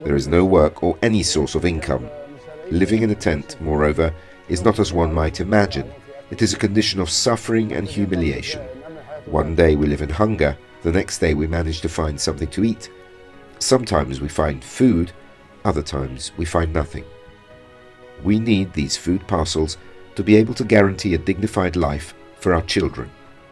There is no work or any source of income. Living in a tent, moreover, is not as one might imagine. It is a condition of suffering and humiliation. One day we live in hunger, the next day we manage to find something to eat. Sometimes we find food, other times we find nothing. We need these food parcels to be able to guarantee a dignified life for our children.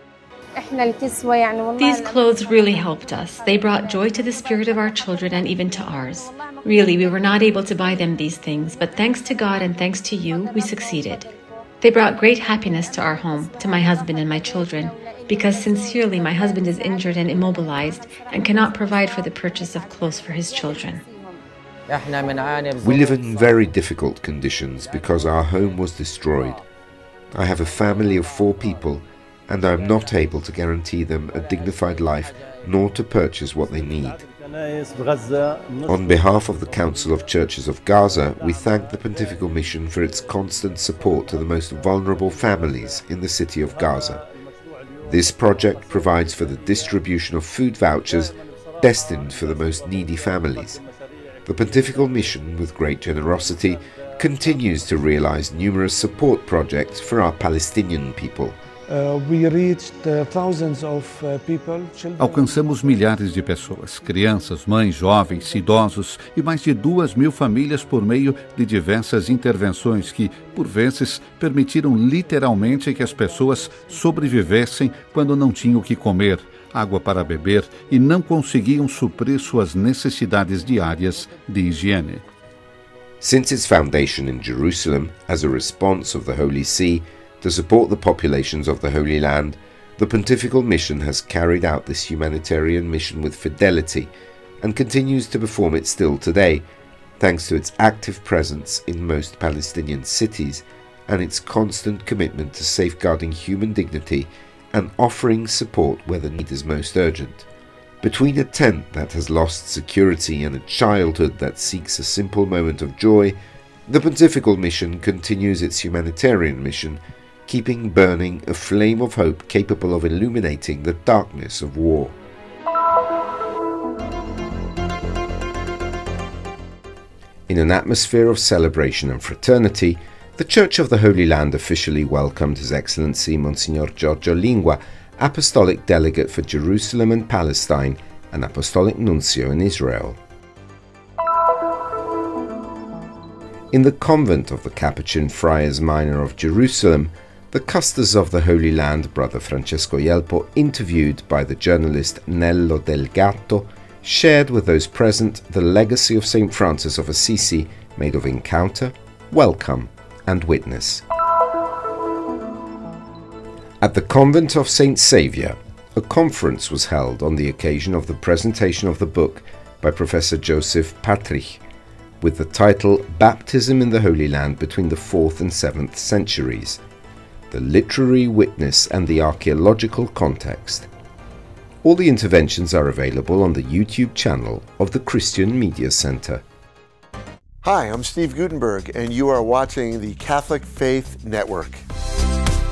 These clothes really helped us. They brought joy to the spirit of our children and even to ours. Really, we were not able to buy them these things, but thanks to God and thanks to you, we succeeded. They brought great happiness to our home, to my husband and my children, because sincerely my husband is injured and immobilized and cannot provide for the purchase of clothes for his children. We live in very difficult conditions because our home was destroyed. I have a family of 4 people and I am not able to guarantee them a dignified life nor to purchase what they need. On behalf of the Council of Churches of Gaza, we thank the Pontifical Mission for its constant support to the most vulnerable families in the city of Gaza. This project provides for the distribution of food vouchers destined for the most needy families. The Pontifical Mission, with great generosity, continues to realize numerous support projects for our Palestinian people. Alcançamos milhares de pessoas, crianças, mães, jovens, idosos e mais de 2.000 famílias por meio de diversas intervenções que, por vezes, permitiram literalmente que as pessoas sobrevivessem quando não tinham o que comer, água para beber e não conseguiam suprir suas necessidades diárias de higiene. Since its foundation in Jerusalem, as a response of the Holy See, to support the populations of the Holy Land, the Pontifical Mission has carried out this humanitarian mission with fidelity and continues to perform it still today, thanks to its active presence in most Palestinian cities and its constant commitment to safeguarding human dignity and offering support where the need is most urgent. Between a tent that has lost security and a childhood that seeks a simple moment of joy, the Pontifical Mission continues its humanitarian mission, keeping burning a flame of hope capable of illuminating the darkness of war. In an atmosphere of celebration and fraternity, the Church of the Holy Land officially welcomed His Excellency Monsignor Giorgio Lingua, Apostolic Delegate for Jerusalem and Palestine and Apostolic Nuncio in Israel. In the convent of the Capuchin Friars Minor of Jerusalem, the custos of the Holy Land, Brother Francesco Yelpo, interviewed by the journalist Nello Del Gatto, shared with those present the legacy of St. Francis of Assisi, made of encounter, welcome, and witness. At the convent of St. Saviour, a conference was held on the occasion of the presentation of the book by Professor Joseph Patrich, with the title Baptism in the Holy Land between the 4th and 7th centuries, the literary witness and the archaeological context. All the interventions are available on the YouTube channel of the Christian Media Center. Hi, I'm Steve Gutenberg, and you are watching the Catholic Faith Network.